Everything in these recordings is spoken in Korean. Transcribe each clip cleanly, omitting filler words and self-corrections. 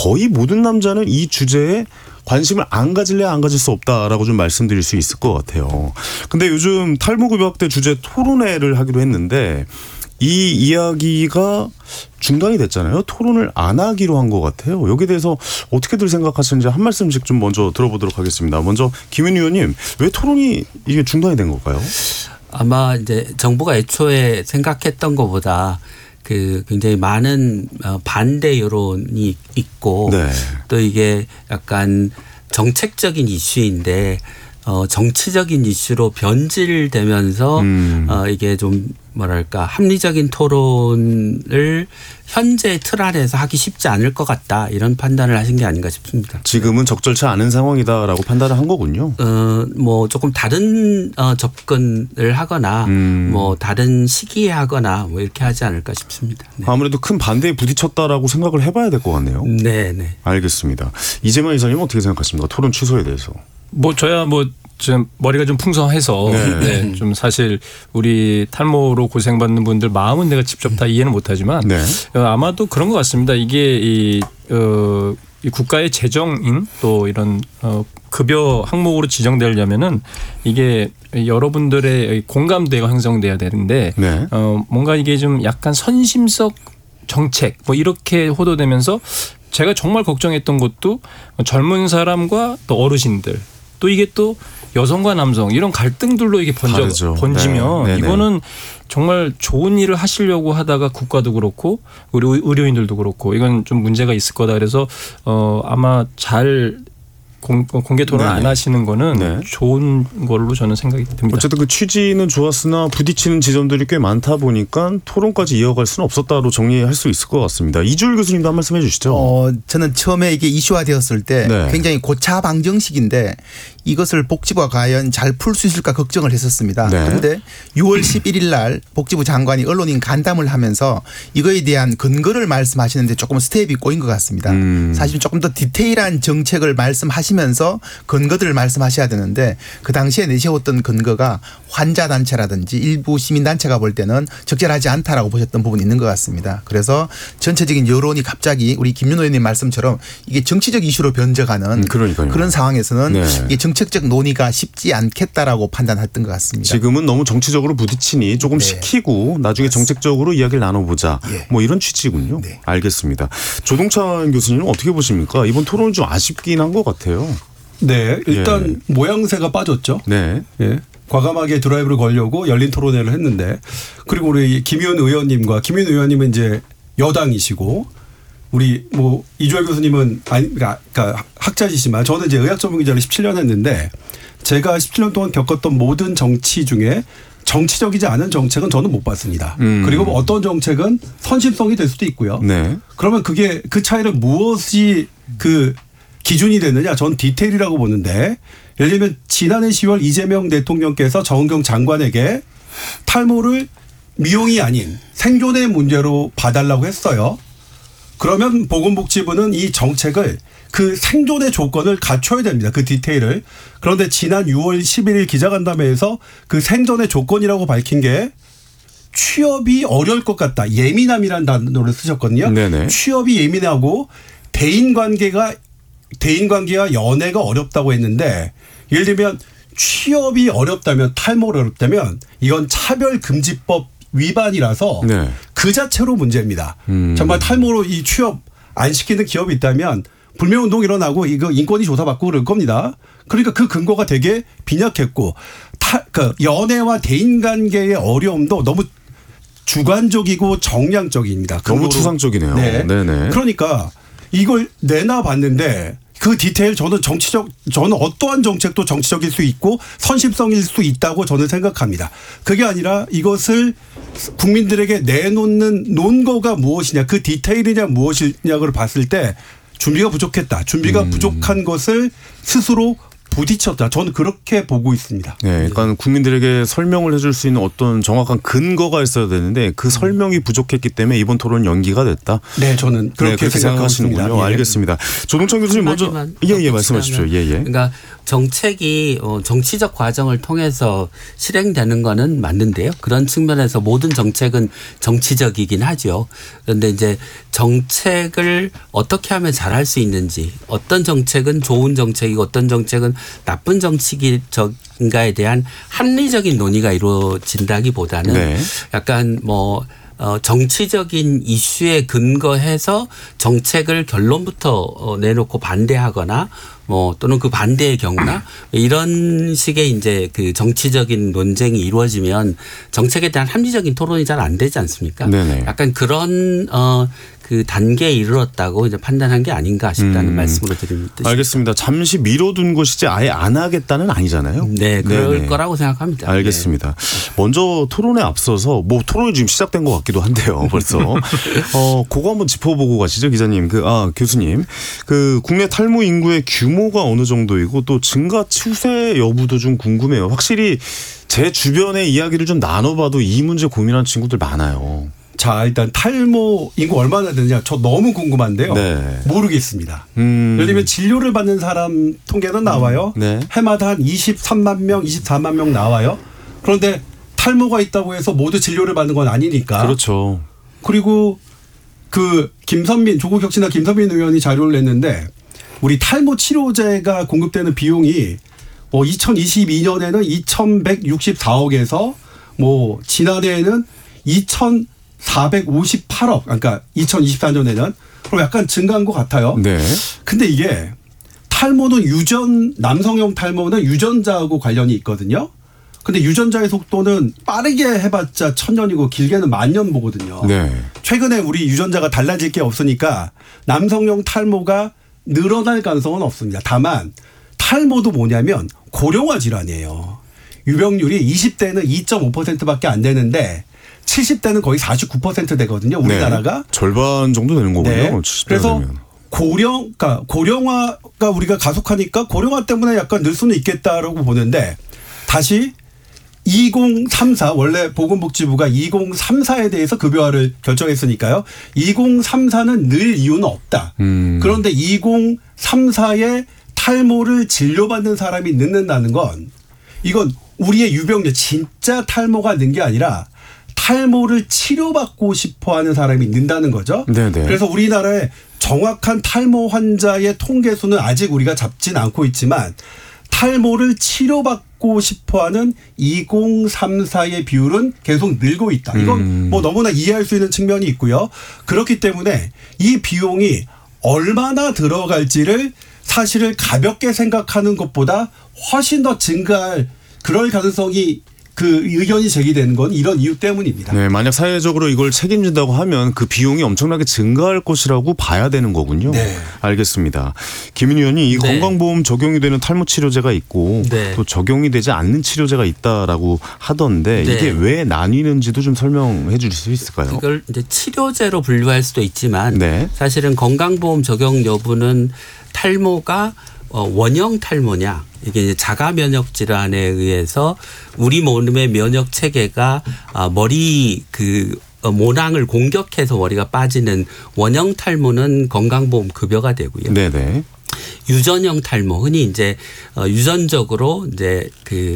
거의 모든 남자는 이 주제에 관심을 안 가질래야 안 가질 수 없다라고 좀 말씀드릴 수 있을 것 같아요. 근데 요즘 탈모급여학대 주제 토론회를 하기로 했는데 이 이야기가 중단이 됐잖아요. 토론을 안 하기로 한 것 같아요. 여기에 대해서 어떻게들 생각하시는지 한 말씀씩 좀 먼저 들어보도록 하겠습니다. 먼저 김윤희 의원님, 왜 토론이 이게 중단이 된 걸까요? 아마 이제 정부가 애초에 생각했던 것보다 그 굉장히 많은 반대 여론이 있고 네. 또 이게 약간 정책적인 이슈인데 정치적인 이슈로 변질되면서 이게 좀 뭐랄까 합리적인 토론을 현재 틀 안에서 하기 쉽지 않을 것 같다 이런 판단을 하신 게 아닌가 싶습니다. 지금은 적절치 않은 상황이다라고 판단을 한 거군요. 뭐 조금 다른 접근을 하거나 뭐 다른 시기에 하거나 뭐 이렇게 하지 않을까 싶습니다. 네. 아무래도 큰 반대에 부딪혔다라고 생각을 해봐야 될 것 같네요. 네. 알겠습니다. 이재만 이사님 어떻게 생각하십니까? 토론 취소에 대해서. 저야 좀 머리가 좀 풍성해서 네, 좀 사실 우리 탈모로 고생받는 분들 마음은 내가 직접 다 이해는 못하지만 네. 아마도 그런 것 같습니다. 이게 이 국가의 재정인 또 이런 급여 항목으로 지정되려면은 이게 여러분들의 공감대가 형성돼야 되는데 네. 뭔가 이게 좀 약간 선심성 정책 뭐 이렇게 호도되면서 제가 정말 걱정했던 것도 젊은 사람과 또 어르신들 또 이게 또 여성과 남성 이런 갈등들로 이게 번지면 네. 이거는 정말 좋은 일을 하시려고 하다가 국가도 그렇고 우리 의료인들도 그렇고 이건 좀 문제가 있을 거다. 그래서 아마 잘 공개 토론 안 하시는 거는 좋은 걸로 저는 생각이 듭니다. 어쨌든 그 취지는 좋았으나 부딪히는 지점들이 꽤 많다 보니까 토론까지 이어갈 수는 없었다로 정리할 수 있을 것 같습니다. 이주일 교수님도 한 말씀 해 주시죠. 저는 처음에 이게 이슈화되었을 때 굉장히 고차 방정식인데 이것을 복지부가 과연 잘 풀 수 있을까 걱정을 했었습니다. 그런데 6월 11일 날 복지부 장관이 언론인 간담을 하면서 이거에 대한 근거를 말씀하시는데 조금 스텝이 꼬인 것 같습니다. 사실 조금 더 디테일한 정책을 말씀하시면서 근거들을 말씀하셔야 되는데 그 당시에 내세웠던 근거가 환자단체라든지 일부 시민단체가 볼 때는 적절하지 않다라고 보셨던 부분이 있는 것 같습니다. 그래서 전체적인 여론이 갑자기 우리 김윤호 의원님 말씀처럼 이게 정치적 이슈로 변져가는 그런 상황에서는 이게 정책적 논의가 쉽지 않겠다라고 판단했던 것 같습니다. 지금은 너무 정치적으로 부딪히니 조금 식히고 나중에 정책적으로 이야기를 나눠보자. 뭐 이런 취지군요. 알겠습니다. 조동찬 교수님은 어떻게 보십니까? 이번 토론은 좀 아쉽긴 한 것 같아요. 네. 일단 모양새가 빠졌죠. 네. 과감하게 드라이브를 걸려고 열린 토론회를 했는데 그리고 우리 김윤 의원님과 김윤 의원님은 이제 여당이시고 우리 뭐 이주열 교수님은 그러니까 학자시지만 저는 이제 의학 전문 기자를 17년 했는데 제가 17년 동안 겪었던 모든 정치 중에 정치적이지 않은 정책은 저는 못 봤습니다. 그리고 뭐 어떤 정책은 선심성이 될 수도 있고요. 그러면 그게 그 차이를 무엇이 그 기준이 되느냐 저는 디테일이라고 보는데 예를 들면 지난해 10월 이재명 대통령께서 정은경 장관에게 탈모를 미용이 아닌 생존의 문제로 봐달라고 했어요. 그러면 보건복지부는 이 정책을 그 생존의 조건을 갖춰야 됩니다. 그 디테일을. 그런데 지난 6월 11일 기자간담회에서 그 생존의 조건이라고 밝힌 게 취업이 어려울 것 같다. 예민함이라는 단어를 쓰셨거든요. 취업이 예민하고 대인관계가 연애가 어렵다고 했는데 예를 들면 취업이 어렵다면 탈모가 어렵다면 이건 차별금지법 위반이라서 그 자체로 문제입니다. 정말 탈모로 이 취업 안 시키는 기업이 있다면 불매운동 일어나고 이거 인권위 조사받고 그럴 겁니다. 그러니까 그 근거가 되게 빈약했고 그 연애와 대인관계의 어려움도 너무 주관적이고 정량적입니다. 너무 추상적이네요. 그러니까 이걸 내놔봤는데 그 디테일 저는 어떠한 정책도 정치적일 수 있고 선심성일 수 있다고 저는 생각합니다. 그게 아니라 이것을 국민들에게 내놓는 논거가 무엇이냐 그 디테일이냐 무엇이냐를 봤을 때 준비가 부족했다. 준비가 부족한 것을 스스로 부딪혔다. 저는 그렇게 보고 있습니다. 네, 그러니까 국민들에게 설명을 해줄 수 있는 어떤 정확한 근거가 있어야 되는데 그 설명이 부족했기 때문에 이번 토론 연기가 됐다. 네, 저는 그렇게 생각하시는군요. 예. 알겠습니다. 조동찬 교수님 먼저 예 말씀하십시오. 예. 그러니까 정책이 정치적 과정을 통해서 실행되는 거는 맞는데요. 그런 측면에서 모든 정책은 정치적이긴 하죠. 그런데 이제 정책을 어떻게 하면 잘할 수 있는지, 어떤 정책은 좋은 정책이고 어떤 정책은 나쁜 정책인가에 대한 합리적인 논의가 이루어진다기보다는 네. 약간 정치적인 이슈에 근거해서 정책을 결론부터 내놓고 반대하거나 또는 그 반대의 경우나 이런 식의 이제 그 정치적인 논쟁이 이루어지면 정책에 대한 합리적인 토론이 잘 안 되지 않습니까? 네네. 약간 그런 그 단계에 이르렀다고 이제 판단한 게 아닌가 싶다는 말씀으로 드립니다. 알겠습니다. 잠시 미뤄둔 것이지 아예 안 하겠다는 아니잖아요. 네, 그럴 네네. 거라고 생각합니다. 알겠습니다. 네. 먼저 토론에 앞서서 토론이 지금 시작된 것 같기도 한데요. 벌써 그거 한번 짚어보고 가시죠, 기자님. 교수님, 국내 탈모 인구의 규모가 어느 정도이고 또 증가 추세 여부도 좀 궁금해요. 확실히 제 주변의 이야기를 좀 나눠봐도 이 문제 고민하는 친구들 많아요. 자, 일단 탈모 인구 얼마나 되느냐 저 너무 궁금한데요. 네. 모르겠습니다. 예를 들면 진료를 받는 사람 통계는 나와요. 네. 해마다 한 23만 명, 24만 명 나와요. 그런데 탈모가 있다고 해서 모두 진료를 받는 건 아니니까. 그렇죠. 그리고 조국 혁신당 김선민 의원이 자료를 냈는데 우리 탈모 치료제가 공급되는 비용이 2022년에는 2,164억에서 지난해에는 2,458억, 그러니까 2024년에는 그럼 약간 증가한 것 같아요. 네. 근데 이게 탈모는 남성형 탈모는 유전자하고 관련이 있거든요. 근데 유전자의 속도는 빠르게 해봤자 1000년이고 길게는 10,000년 보거든요. 네. 최근에 우리 유전자가 달라질 게 없으니까 남성형 탈모가 늘어날 가능성은 없습니다. 다만 탈모도 뭐냐면 고령화 질환이에요. 유병률이 20대는 2.5%밖에 안 되는데 70대는 거의 49% 되거든요. 우리나라가. 네. 절반 정도 되는 거군요. 네. 70대 그래서 되면. 고령화가 우리가 가속하니까 고령화 때문에 약간 늘 수는 있겠다라고 보는데 다시 2034 원래 보건복지부가 2034에 대해서 급여화를 결정했으니까요. 2034는 늘 이유는 없다. 그런데 2034에 탈모를 진료받는 사람이 늦는다는 건 이건 우리의 유병률 진짜 탈모가 는 게 아니라 탈모를 치료받고 싶어하는 사람이 는다는 거죠. 네네. 그래서 우리나라의 정확한 탈모 환자의 통계 수는 아직 우리가 잡진 않고 있지만 탈모를 치료받고 싶어하는 2034의 비율은 계속 늘고 있다. 이건 너무나 이해할 수 있는 측면이 있고요. 그렇기 때문에 이 비용이 얼마나 들어갈지를 사실을 가볍게 생각하는 것보다 훨씬 더 증가할 그럴 가능성이 의견이 제기되는 건 이런 이유 때문입니다. 네, 만약 사회적으로 이걸 책임진다고 하면 그 비용이 엄청나게 증가할 것이라고 봐야 되는 거군요. 네. 알겠습니다. 김인 의원이 이 건강보험 적용이 되는 탈모 치료제가 있고 또 적용이 되지 않는 치료제가 있다라고 하던데 이게 왜 나뉘는지도 좀 설명해 주실 수 있을까요? 이걸 이제 치료제로 분류할 수도 있지만 사실은 건강보험 적용 여부는 탈모가 원형 탈모냐 이게 이제 자가 면역 질환에 의해서 우리 몸의 면역 체계가 머리 모낭을 공격해서 머리가 빠지는 원형 탈모는 건강보험 급여가 되고요. 네네. 유전형 탈모 흔히 이제 유전적으로 이제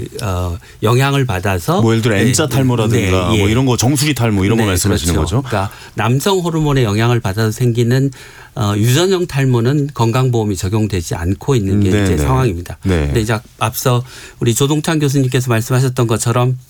영향을 받아서 예를 들어 N자 탈모라든가 이런 거 정수리 탈모 이런 거 말씀하시는 거죠. 그러니까 남성 호르몬의 영향을 받아서 생기는 유전형 탈모는 건강보험이 적용되지 않고 있는 게 이제 상황입니다. 그런데 이제 앞서 우리 조동찬 교수님께서 말씀하셨던 것처럼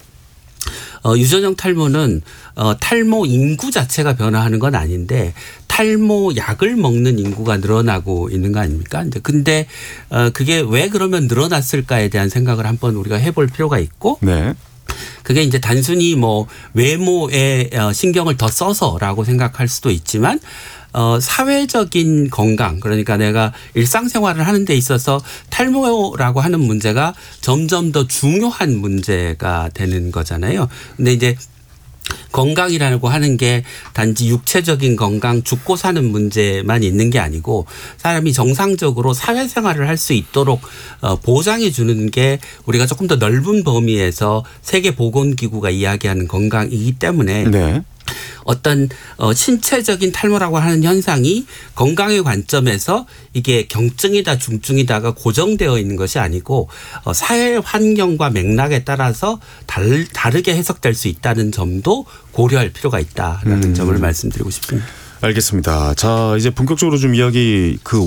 유전형 탈모는 탈모 인구 자체가 변화하는 건 아닌데 탈모 약을 먹는 인구가 늘어나고 있는 거 아닙니까? 근데 그게 왜 그러면 늘어났을까에 대한 생각을 한번 우리가 해볼 필요가 있고 그게 이제 단순히 외모에 신경을 더 써서라고 생각할 수도 있지만 사회적인 건강 그러니까 내가 일상생활을 하는 데 있어서 탈모라고 하는 문제가 점점 더 중요한 문제가 되는 거잖아요. 근데 이제 건강이라고 하는 게 단지 육체적인 건강, 죽고 사는 문제만 있는 게 아니고 사람이 정상적으로 사회생활을 할 수 있도록 보장해 주는 게 우리가 조금 더 넓은 범위에서 세계보건기구가 이야기하는 건강이기 때문에 네. 어떤 신체적인 탈모라고 하는 현상이 건강의 관점에서 이게 경증이다 중증이다가 고정되어 있는 것이 아니고 사회 환경과 맥락에 따라서 다르게 해석될 수 있다는 점도 고려할 필요가 있다라는 점을 말씀드리고 싶습니다. 알겠습니다. 자, 이제 본격적으로 좀 이야기 그